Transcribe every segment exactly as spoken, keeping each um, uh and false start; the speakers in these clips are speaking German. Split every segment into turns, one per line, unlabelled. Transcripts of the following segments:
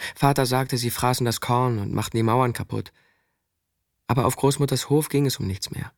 Vater sagte, sie fraßen das Korn und machten die Mauern kaputt. Aber auf Großmutters Hof ging es um nichts mehr.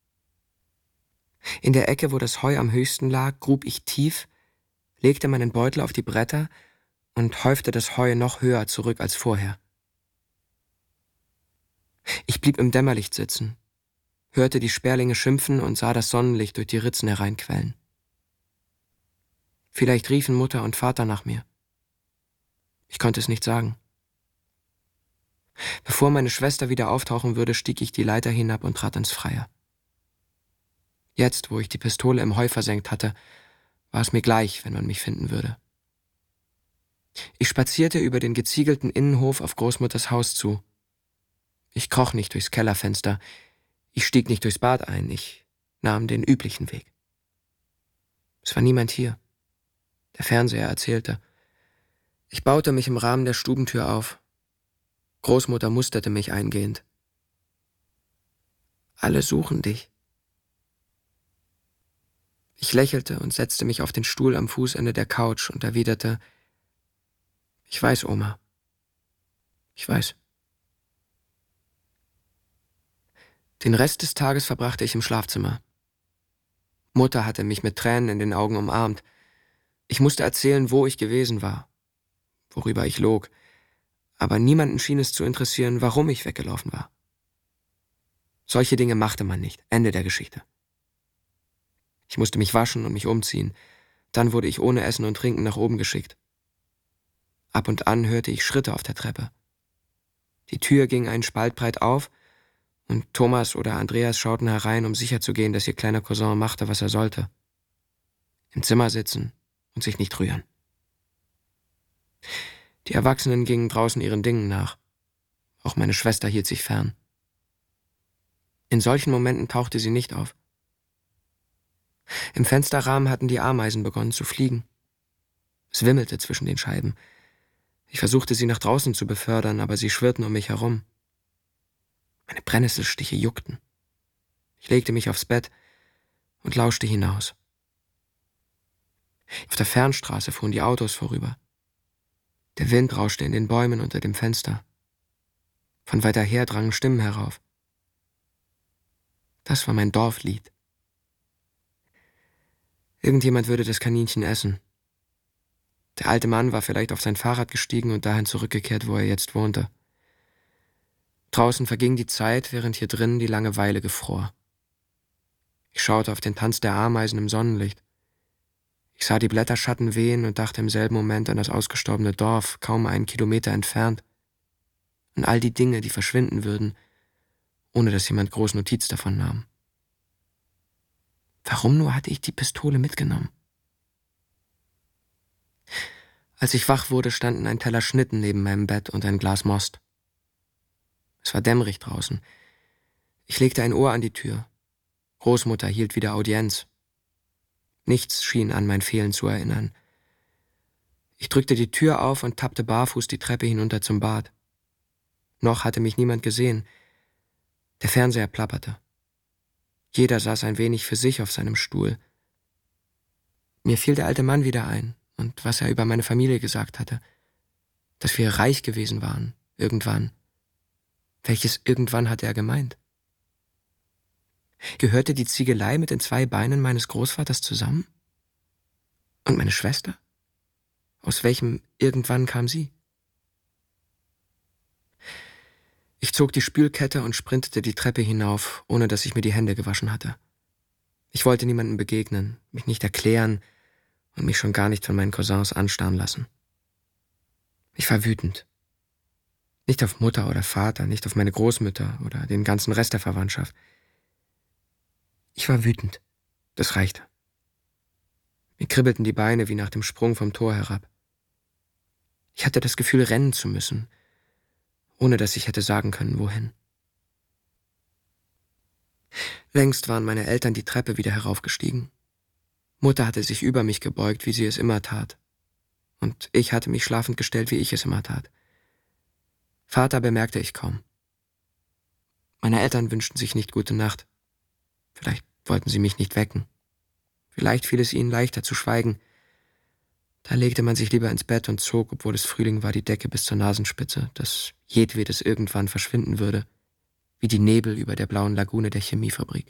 In der Ecke, wo das Heu am höchsten lag, grub ich tief, legte meinen Beutel auf die Bretter und häufte das Heu noch höher zurück als vorher. Ich blieb im Dämmerlicht sitzen, hörte die Sperlinge schimpfen und sah das Sonnenlicht durch die Ritzen hereinquellen. Vielleicht riefen Mutter und Vater nach mir. Ich konnte es nicht sagen. Bevor meine Schwester wieder auftauchen würde, stieg ich die Leiter hinab und trat ins Freie. Jetzt, wo ich die Pistole im Heu versenkt hatte, war es mir gleich, wenn man mich finden würde. Ich spazierte über den geziegelten Innenhof auf Großmutters Haus zu. Ich kroch nicht durchs Kellerfenster, ich stieg nicht durchs Bad ein, ich nahm den üblichen Weg. Es war niemand hier. Der Fernseher erzählte. Ich baute mich im Rahmen der Stubentür auf. Großmutter musterte mich eingehend. Alle suchen dich. Ich lächelte und setzte mich auf den Stuhl am Fußende der Couch und erwiderte: Ich weiß, Oma. Ich weiß. Den Rest des Tages verbrachte ich im Schlafzimmer. Mutter hatte mich mit Tränen in den Augen umarmt. Ich musste erzählen, wo ich gewesen war, worüber ich log, aber niemanden schien es zu interessieren, warum ich weggelaufen war. Solche Dinge machte man nicht. Ende der Geschichte. Ich musste mich waschen und mich umziehen. Dann wurde ich ohne Essen und Trinken nach oben geschickt. Ab und an hörte ich Schritte auf der Treppe. Die Tür ging einen Spalt breit auf und Thomas oder Andreas schauten herein, um sicherzugehen, dass ihr kleiner Cousin machte, was er sollte. Im Zimmer sitzen und sich nicht rühren. Die Erwachsenen gingen draußen ihren Dingen nach. Auch meine Schwester hielt sich fern. In solchen Momenten tauchte sie nicht auf. Im Fensterrahmen hatten die Ameisen begonnen zu fliegen. Es wimmelte zwischen den Scheiben. Ich versuchte, sie nach draußen zu befördern, aber sie schwirrten um mich herum. Meine Brennnesselstiche juckten. Ich legte mich aufs Bett und lauschte hinaus. Auf der Fernstraße fuhren die Autos vorüber. Der Wind rauschte in den Bäumen unter dem Fenster. Von weiter her drangen Stimmen herauf. Das war mein Dorflied. Irgendjemand würde das Kaninchen essen. Der alte Mann war vielleicht auf sein Fahrrad gestiegen und dahin zurückgekehrt, wo er jetzt wohnte. Draußen verging die Zeit, während hier drinnen die Langeweile gefror. Ich schaute auf den Tanz der Ameisen im Sonnenlicht. Ich sah die Blätterschatten wehen und dachte im selben Moment an das ausgestorbene Dorf, kaum einen Kilometer entfernt. An all die Dinge, die verschwinden würden, ohne dass jemand groß Notiz davon nahm. Warum nur hatte ich die Pistole mitgenommen? Als ich wach wurde, standen ein Teller Schnitten neben meinem Bett und ein Glas Most. Es war dämmerig draußen. Ich legte ein Ohr an die Tür. Großmutter hielt wieder Audienz. Nichts schien an mein Fehlen zu erinnern. Ich drückte die Tür auf und tappte barfuß die Treppe hinunter zum Bad. Noch hatte mich niemand gesehen. Der Fernseher plapperte. Jeder saß ein wenig für sich auf seinem Stuhl. Mir fiel der alte Mann wieder ein und was er über meine Familie gesagt hatte. Dass wir reich gewesen waren, irgendwann. Welches irgendwann hatte er gemeint? Gehörte die Ziegelei mit den zwei Beinen meines Großvaters zusammen? Und meine Schwester? Aus welchem irgendwann kam sie? Ich zog die Spülkette und sprintete die Treppe hinauf, ohne dass ich mir die Hände gewaschen hatte. Ich wollte niemandem begegnen, mich nicht erklären und mich schon gar nicht von meinen Cousins anstarren lassen. Ich war wütend. Nicht auf Mutter oder Vater, nicht auf meine Großmütter oder den ganzen Rest der Verwandtschaft. Ich war wütend. Das reichte. Mir kribbelten die Beine wie nach dem Sprung vom Tor herab. Ich hatte das Gefühl, rennen zu müssen, ohne dass ich hätte sagen können, wohin. Längst waren meine Eltern die Treppe wieder heraufgestiegen. Mutter hatte sich über mich gebeugt, wie sie es immer tat. Und ich hatte mich schlafend gestellt, wie ich es immer tat. Vater bemerkte ich kaum. Meine Eltern wünschten sich nicht gute Nacht. Vielleicht wollten sie mich nicht wecken. Vielleicht fiel es ihnen leichter zu schweigen. Da legte man sich lieber ins Bett und zog, obwohl es Frühling war, die Decke bis zur Nasenspitze, dass jedwedes irgendwann verschwinden würde, wie die Nebel über der blauen Lagune der Chemiefabrik.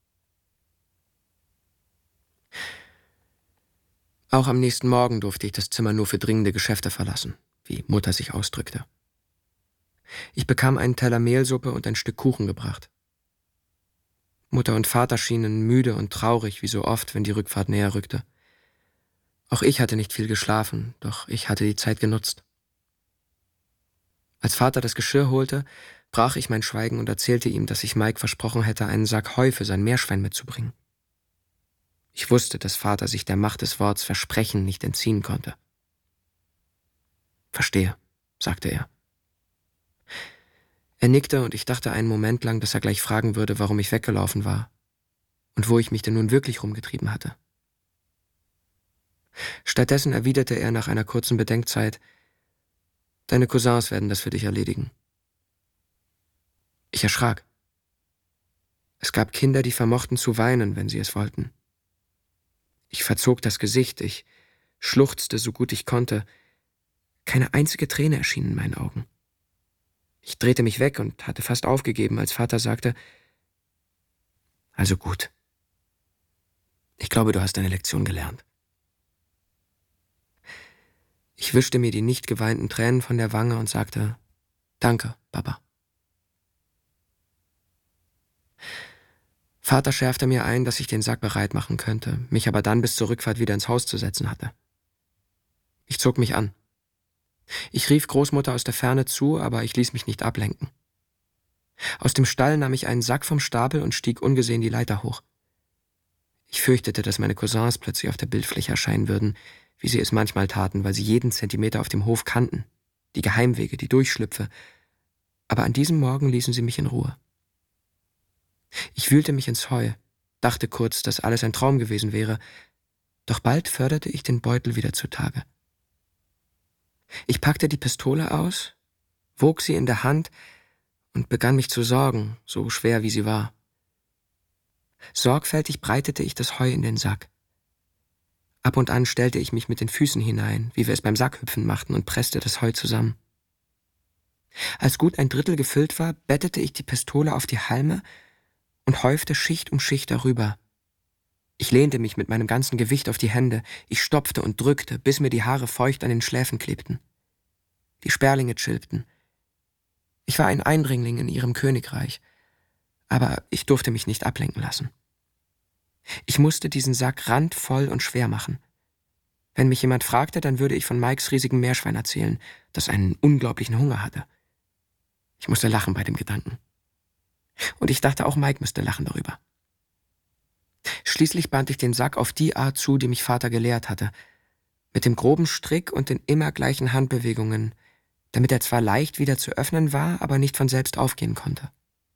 Auch am nächsten Morgen durfte ich das Zimmer nur für dringende Geschäfte verlassen, wie Mutter sich ausdrückte. Ich bekam einen Teller Mehlsuppe und ein Stück Kuchen gebracht. Mutter und Vater schienen müde und traurig, wie so oft, wenn die Rückfahrt näher rückte. Auch ich hatte nicht viel geschlafen, doch ich hatte die Zeit genutzt. Als Vater das Geschirr holte, brach ich mein Schweigen und erzählte ihm, dass ich Mike versprochen hätte, einen Sack Heu für sein Meerschwein mitzubringen. Ich wusste, dass Vater sich der Macht des Worts Versprechen nicht entziehen konnte. »Verstehe«, sagte er. Er nickte und ich dachte einen Moment lang, dass er gleich fragen würde, warum ich weggelaufen war und wo ich mich denn nun wirklich rumgetrieben hatte. Stattdessen erwiderte er nach einer kurzen Bedenkzeit: »Deine Cousins werden das für dich erledigen.« Ich erschrak. Es gab Kinder, die vermochten zu weinen, wenn sie es wollten. Ich verzog das Gesicht, ich schluchzte so gut ich konnte. Keine einzige Träne erschien in meinen Augen. Ich drehte mich weg und hatte fast aufgegeben, als Vater sagte: »Also gut. Ich glaube, du hast deine Lektion gelernt.« Ich wischte mir die nicht geweinten Tränen von der Wange und sagte: »Danke, Papa.« Vater schärfte mir ein, dass ich den Sack bereit machen könnte, mich aber dann bis zur Rückfahrt wieder ins Haus zu setzen hatte. Ich zog mich an. Ich rief Großmutter aus der Ferne zu, aber ich ließ mich nicht ablenken. Aus dem Stall nahm ich einen Sack vom Stapel und stieg ungesehen die Leiter hoch. Ich fürchtete, dass meine Cousins plötzlich auf der Bildfläche erscheinen würden, wie sie es manchmal taten, weil sie jeden Zentimeter auf dem Hof kannten, die Geheimwege, die Durchschlüpfe, aber an diesem Morgen ließen sie mich in Ruhe. Ich wühlte mich ins Heu, dachte kurz, dass alles ein Traum gewesen wäre, doch bald förderte ich den Beutel wieder zutage. Ich packte die Pistole aus, wog sie in der Hand und begann mich zu sorgen, so schwer wie sie war. Sorgfältig breitete ich das Heu in den Sack. Ab und an stellte ich mich mit den Füßen hinein, wie wir es beim Sackhüpfen machten, und presste das Heu zusammen. Als gut ein Drittel gefüllt war, bettete ich die Pistole auf die Halme und häufte Schicht um Schicht darüber. Ich lehnte mich mit meinem ganzen Gewicht auf die Hände, ich stopfte und drückte, bis mir die Haare feucht an den Schläfen klebten. Die Sperlinge chilpten. Ich war ein Eindringling in ihrem Königreich, aber ich durfte mich nicht ablenken lassen. Ich musste diesen Sack randvoll und schwer machen. Wenn mich jemand fragte, dann würde ich von Mikes riesigem Meerschwein erzählen, das einen unglaublichen Hunger hatte. Ich musste lachen bei dem Gedanken. Und ich dachte, auch Mike müsste lachen darüber. Schließlich band ich den Sack auf die Art zu, die mich Vater gelehrt hatte, mit dem groben Strick und den immer gleichen Handbewegungen, damit er zwar leicht wieder zu öffnen war, aber nicht von selbst aufgehen konnte.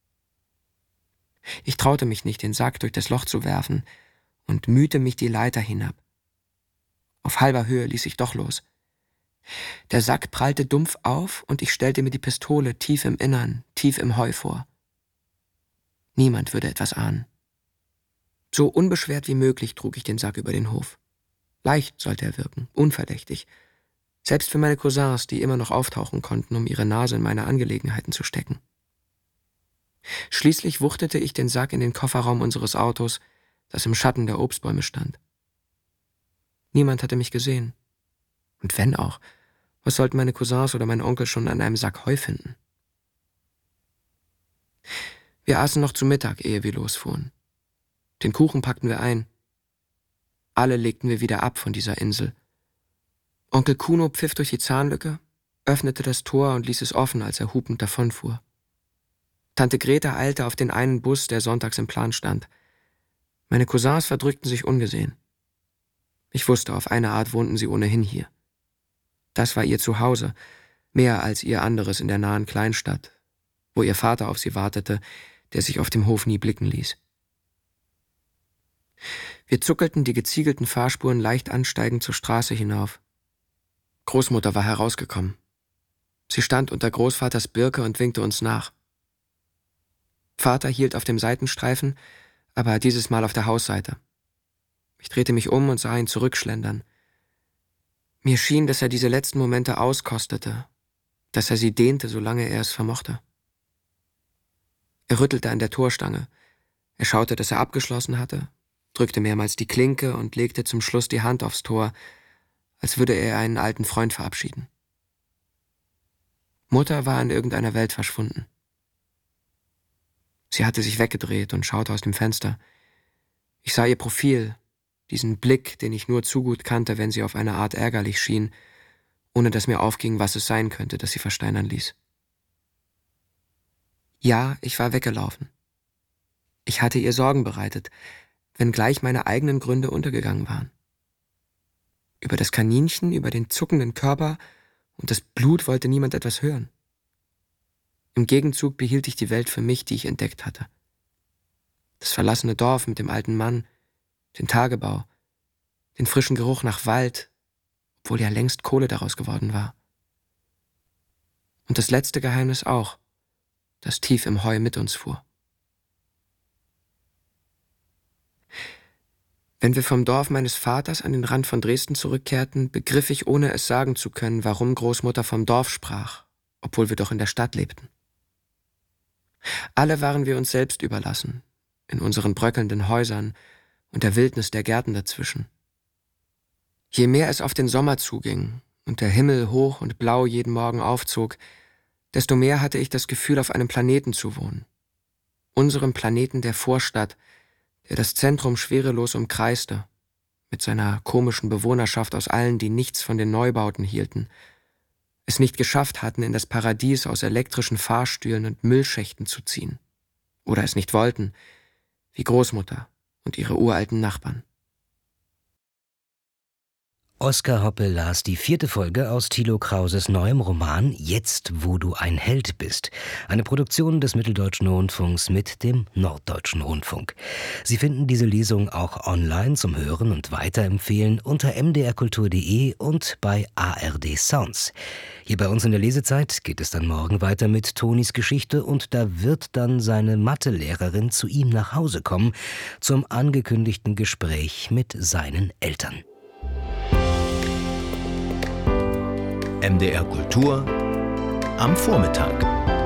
Ich traute mich nicht, den Sack durch das Loch zu werfen und mühte mich die Leiter hinab. Auf halber Höhe ließ ich doch los. Der Sack prallte dumpf auf und ich stellte mir die Pistole tief im Innern, tief im Heu vor. Niemand würde etwas ahnen. So unbeschwert wie möglich trug ich den Sack über den Hof. Leicht sollte er wirken, unverdächtig. Selbst für meine Cousins, die immer noch auftauchen konnten, um ihre Nase in meine Angelegenheiten zu stecken. Schließlich wuchtete ich den Sack in den Kofferraum unseres Autos, das im Schatten der Obstbäume stand. Niemand hatte mich gesehen. Und wenn auch, was sollten meine Cousins oder mein Onkel schon an einem Sack Heu finden? Wir aßen noch zu Mittag, ehe wir losfuhren. Den Kuchen packten wir ein. Alle legten wir wieder ab von dieser Insel. Onkel Kuno pfiff durch die Zahnlücke, öffnete das Tor und ließ es offen, als er hupend davonfuhr. Tante Greta eilte auf den einen Bus, der sonntags im Plan stand. Meine Cousins verdrückten sich ungesehen. Ich wusste, auf eine Art wohnten sie ohnehin hier. Das war ihr Zuhause, mehr als ihr anderes in der nahen Kleinstadt, wo ihr Vater auf sie wartete, der sich auf dem Hof nie blicken ließ. Wir zuckelten die geziegelten Fahrspuren leicht ansteigend zur Straße hinauf. Großmutter war herausgekommen. Sie stand unter Großvaters Birke und winkte uns nach. Vater hielt auf dem Seitenstreifen, aber dieses Mal auf der Hausseite. Ich drehte mich um und sah ihn zurückschlendern. Mir schien, dass er diese letzten Momente auskostete, dass er sie dehnte, solange er es vermochte. Er rüttelte an der Torstange. Er schaute, dass er abgeschlossen hatte, drückte mehrmals die Klinke und legte zum Schluss die Hand aufs Tor, als würde er einen alten Freund verabschieden. Mutter war in irgendeiner Welt verschwunden. Sie hatte sich weggedreht und schaute aus dem Fenster. Ich sah ihr Profil, diesen Blick, den ich nur zu gut kannte, wenn sie auf eine Art ärgerlich schien, ohne dass mir aufging, was es sein könnte, das sie versteinern ließ. Ja, ich war weggelaufen. Ich hatte ihr Sorgen bereitet, wenngleich meine eigenen Gründe untergegangen waren. Über das Kaninchen, über den zuckenden Körper und das Blut wollte niemand etwas hören. Im Gegenzug behielt ich die Welt für mich, die ich entdeckt hatte. Das verlassene Dorf mit dem alten Mann, den Tagebau, den frischen Geruch nach Wald, obwohl ja längst Kohle daraus geworden war. Und das letzte Geheimnis auch, das tief im Heu mit uns fuhr. Wenn wir vom Dorf meines Vaters an den Rand von Dresden zurückkehrten, begriff ich, ohne es sagen zu können, warum Großmutter vom Dorf sprach, obwohl wir doch in der Stadt lebten. Alle waren wir uns selbst überlassen, in unseren bröckelnden Häusern und der Wildnis der Gärten dazwischen. Je mehr es auf den Sommer zuging und der Himmel hoch und blau jeden Morgen aufzog, desto mehr hatte ich das Gefühl, auf einem Planeten zu wohnen. Unserem Planeten der Vorstadt, der das Zentrum schwerelos umkreiste, mit seiner komischen Bewohnerschaft aus allen, die nichts von den Neubauten hielten, es nicht geschafft hatten, in das Paradies aus elektrischen Fahrstühlen und Müllschächten zu ziehen. Oder es nicht wollten, wie Großmutter und ihre uralten Nachbarn.
Oskar Hoppe las die vierte Folge aus Thilo Krauses neuem Roman »Jetzt, wo du ein Held bist«, eine Produktion des Mitteldeutschen Rundfunks mit dem Norddeutschen Rundfunk. Sie finden diese Lesung auch online zum Hören und Weiterempfehlen unter m d r kultur punkt d e und bei A R D Sounds. Hier bei uns in der Lesezeit geht es dann morgen weiter mit Tonis Geschichte und da wird dann seine Mathelehrerin zu ihm nach Hause kommen, zum angekündigten Gespräch mit seinen Eltern.
M D R Kultur am Vormittag.